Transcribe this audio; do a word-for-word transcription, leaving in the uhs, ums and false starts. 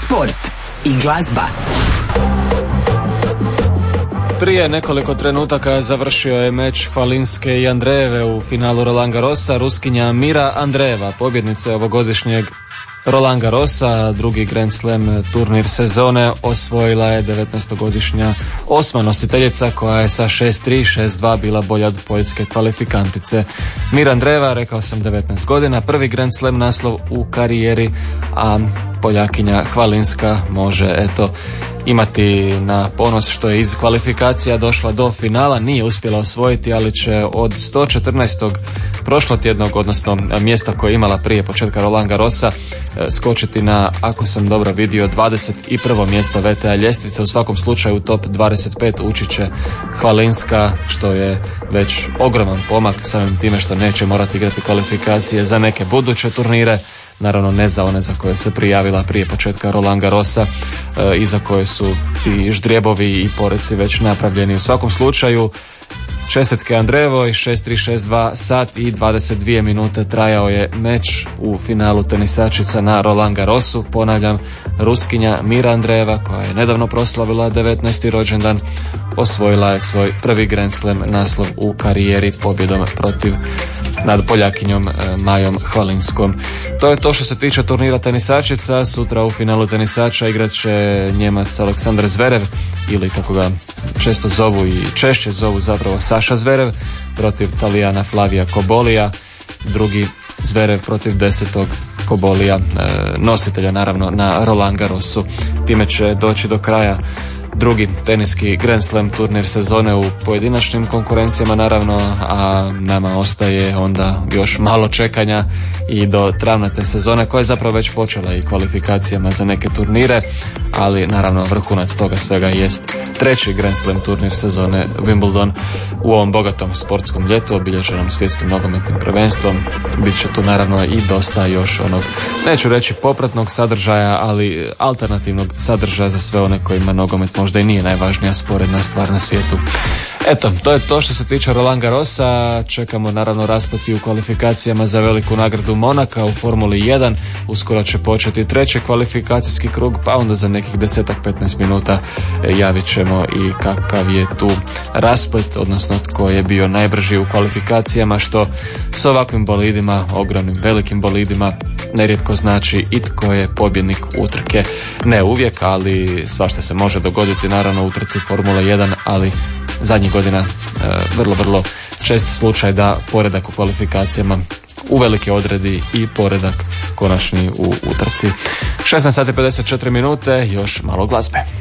sport i glazba. Prije nekoliko trenutaka završio je meč Hvalinske i Andrejeve u finalu Roland Garrosa. Ruskinja Mira Andreeva, pobjednica ovogodišnjeg Roland Garrosa, drugi Grand Slam turnir sezone, osvojila je devetnaestogodišnja osma nositeljica koja je sa šest tri šest dva bila bolja od poljske kvalifikantice. Mira Andreeva, rekao sam, devetnaest godina, prvi Grand Slam naslov u karijeri, a Poljakinja Hvalinska može eto imati na ponos što je iz kvalifikacija došla do finala, nije uspjela osvojiti, ali će od sto četrnaestog prošlotjednog, odnosno mjesta koje je imala prije početka Roland Garrosa, skočiti na, ako sam dobro vidio, dvadeset prvo mjesto V T A ljestvice. U svakom slučaju u top dvadeset pet ući će Hvalinska, što je već ogroman pomak, samim time što neće morati igrati kvalifikacije za neke buduće turnire, naravno ne za one za koje se prijavila prije početka Roland Garrosa e, i za koje su ti ždrijebovi i poreci već napravljeni. U svakom slučaju čestitke Andreevoj, šest tri šest dva, sat i dvadeset dvije minute trajao je meč u finalu tenisačica na Roland Garrosu. Ponavljam, Ruskinja Mira Andreeva, koja je nedavno proslavila devetnaesti rođendan, osvojila je svoj prvi Grand Slam naslov u karijeri pobjedom protiv nad Poljakinjom Majom Hvalinskom. To je to što se tiče turnira tenisačica. Sutra u finalu tenisača igrat će Njemac Aleksandar Zverev, ili kako ga često zovu i češće zovu zapravo Saša Zverev, protiv Talijana Flavija Kobolija. Drugi Zverev protiv desetog Kobolija, nositelja naravno na Roland Garrosu. Time će doći do kraja drugi teniski Grand Slam turnir sezone u pojedinačnim konkurencijama naravno, a nama ostaje onda još malo čekanja i do travna te sezone, koja je zapravo već počela i kvalifikacijama za neke turnire, ali naravno vrhunac toga svega jest treći Grand Slam turnir sezone Wimbledon u ovom bogatom sportskom ljetu obilježenom svjetskim nogometnim prvenstvom. Bit će tu naravno i dosta još onog, neću reći popratnog sadržaja, ali alternativnog sadržaja za sve one kojima nogomet možda i nije najvažnija sporedna stvar na svijetu. Eto, to je to što se tiče Roland Garrosa. Čekamo naravno rasplet u kvalifikacijama za veliku nagradu Monaka u Formuli jedan. Uskoro će početi treći kvalifikacijski krug, pa onda za nekih desetak petnaest minuta javit ćemo i kakav je tu rasplet, odnosno tko je bio najbrži u kvalifikacijama, što s ovakvim bolidima, ogromnim velikim bolidima, nerijetko znači i tko je pobjednik utrke. Ne uvijek, ali svašta se može dogoditi naravno u utrci Formule jedan, ali zadnjih godina e, vrlo, vrlo čest slučaj da poredak u kvalifikacijama uvelike odredi i poredak konačni u utrci. šesnaest sati pedeset četiri minute, još malo glazbe.